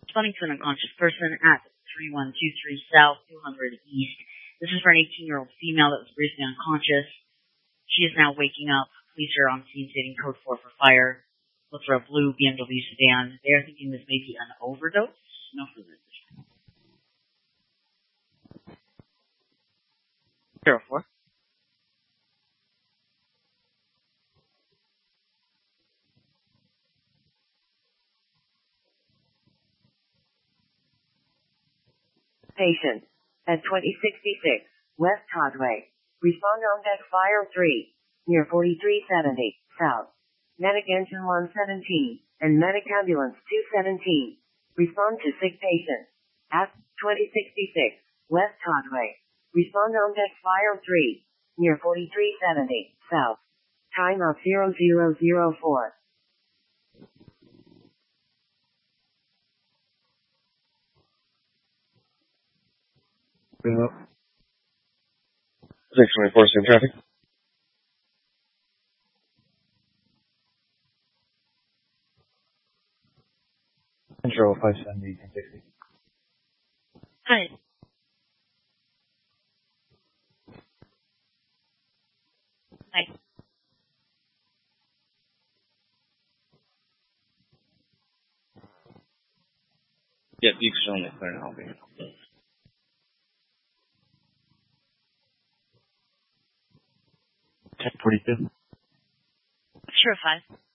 Responding to an unconscious person at 3123 South, 200 East. This is for an 18-year-old female that was briefly unconscious. She is now waking up. Police are on scene stating code 4 for fire. Looks for a blue BMW sedan. They are thinking this may be an overdose. No further information. 04. Patient at 2066 West Broadway. Respond on deck fire 3 near 4370 South. Medic engine 117 and medic ambulance 217. Respond to sick patient at 2066 West Broadway. Respond on deck fire 3 near 4370 South. Time of 0004. Bring up. 624 in traffic. Control 570 1060. Hi. Hi. Yep, you can show me clear now. Check 42. Sure, 5.